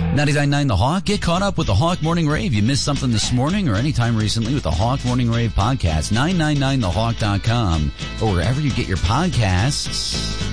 99.9 The Hawk. Get caught up with the Hawk Morning Rave. You missed something this morning or anytime recently with the Hawk Morning Rave podcast. 999thehawk.com or wherever you get your podcasts.